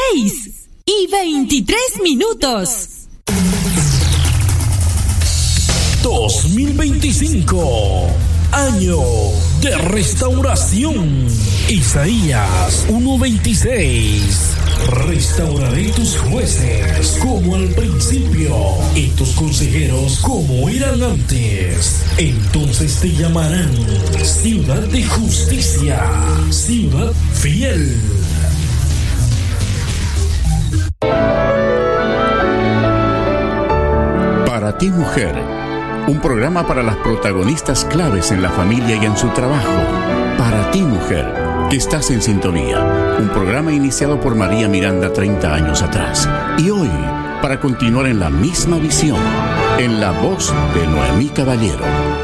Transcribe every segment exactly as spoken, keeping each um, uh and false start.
seis y veintitrés minutos. dos mil veinticinco, año de restauración. Isaías uno veintiséis. Restauraré tus jueces como al principio y tus consejeros como eran antes. Entonces te llamarán ciudad de justicia, ciudad fiel. Para ti, mujer, un programa para las protagonistas claves en la familia y en su trabajo. Para ti, mujer, que estás en sintonía. Un programa iniciado por María Miranda treinta años atrás. Y hoy, para continuar en la misma visión, en la voz de Noemí Caballero.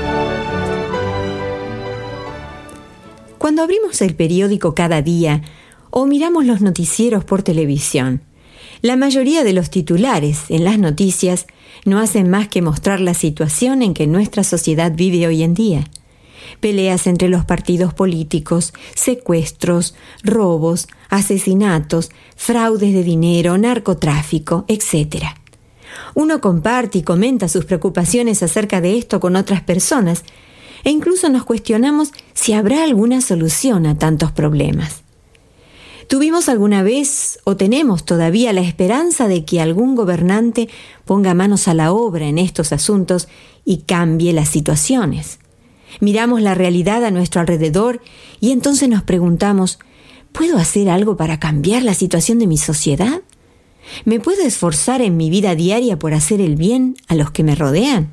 Cuando abrimos el periódico cada día o miramos los noticieros por televisión, la mayoría de los titulares en las noticias no hacen más que mostrar la situación en que nuestra sociedad vive hoy en día. Peleas entre los partidos políticos, secuestros, robos, asesinatos, fraudes de dinero, narcotráfico, etcétera. Uno comparte y comenta sus preocupaciones acerca de esto con otras personas e incluso nos cuestionamos si habrá alguna solución a tantos problemas. ¿Tuvimos alguna vez o tenemos todavía la esperanza de que algún gobernante ponga manos a la obra en estos asuntos y cambie las situaciones? Miramos la realidad a nuestro alrededor y entonces nos preguntamos, ¿puedo hacer algo para cambiar la situación de mi sociedad? ¿Me puedo esforzar en mi vida diaria por hacer el bien a los que me rodean?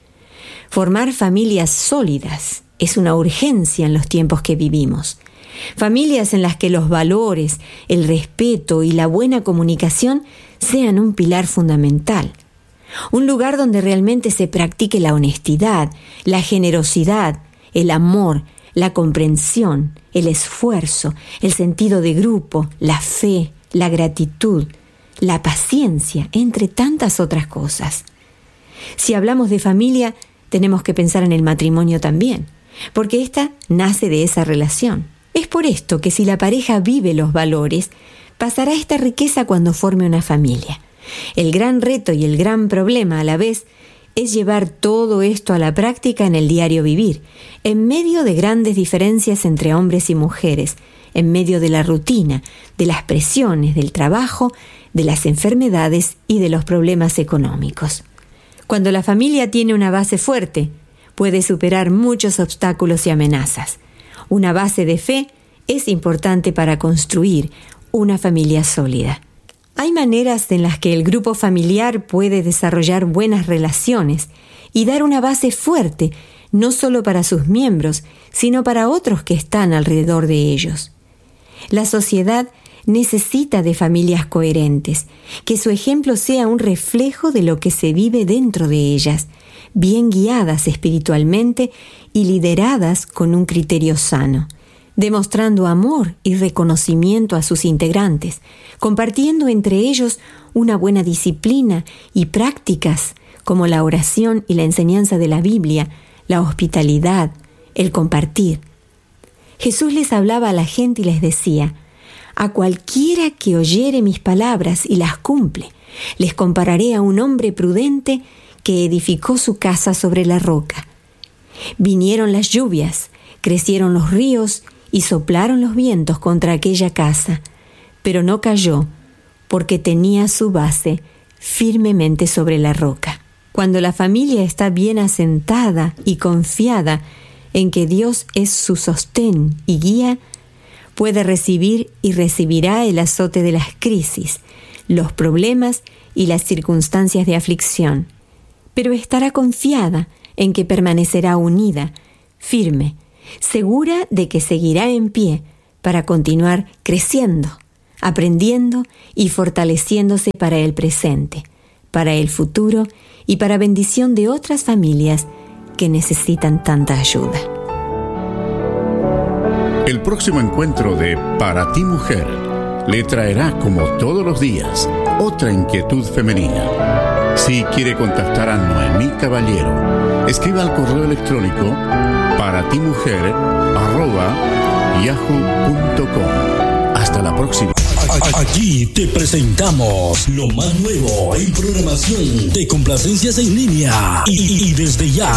Formar familias sólidas es una urgencia en los tiempos que vivimos. Familias en las que los valores, el respeto y la buena comunicación sean un pilar fundamental. Un lugar donde realmente se practique la honestidad, la generosidad, el amor, la comprensión, el esfuerzo, el sentido de grupo, la fe, la gratitud, la paciencia, entre tantas otras cosas. Si hablamos de familia, tenemos que pensar en el matrimonio también, porque ésta nace de esa relación. Es por esto que si la pareja vive los valores, pasará esta riqueza cuando forme una familia. El gran reto y el gran problema a la vez es llevar todo esto a la práctica en el diario vivir, en medio de grandes diferencias entre hombres y mujeres, en medio de la rutina, de las presiones, del trabajo, de las enfermedades y de los problemas económicos. Cuando la familia tiene una base fuerte, puede superar muchos obstáculos y amenazas. Una base de fe es importante para construir una familia sólida. Hay maneras en las que el grupo familiar puede desarrollar buenas relaciones y dar una base fuerte, no solo para sus miembros, sino para otros que están alrededor de ellos. La sociedad necesita de familias coherentes, que su ejemplo sea un reflejo de lo que se vive dentro de ellas, bien guiadas espiritualmente y lideradas con un criterio sano, demostrando amor y reconocimiento a sus integrantes, compartiendo entre ellos una buena disciplina y prácticas como la oración y la enseñanza de la Biblia, la hospitalidad, el compartir. Jesús les hablaba a la gente y les decía, a cualquiera que oyere mis palabras y las cumple, les compararé a un hombre prudente que edificó su casa sobre la roca. Vinieron las lluvias, crecieron los ríos y soplaron los vientos contra aquella casa, pero no cayó, porque tenía su base firmemente sobre la roca. Cuando la familia está bien asentada y confiada en que Dios es su sostén y guía, puede recibir y recibirá el azote de las crisis, los problemas y las circunstancias de aflicción, pero estará confiada en que permanecerá unida, firme, segura de que seguirá en pie para continuar creciendo, aprendiendo y fortaleciéndose para el presente, para el futuro y para bendición de otras familias que necesitan tanta ayuda. El próximo encuentro de Para ti, mujer, le traerá, como todos los días, otra inquietud femenina. Si quiere contactar a Noemí Caballero, escriba al correo electrónico paratimujer arroba yahoo punto com. Hasta la próxima. Aquí te presentamos lo más nuevo en programación de complacencias en línea y, y desde ya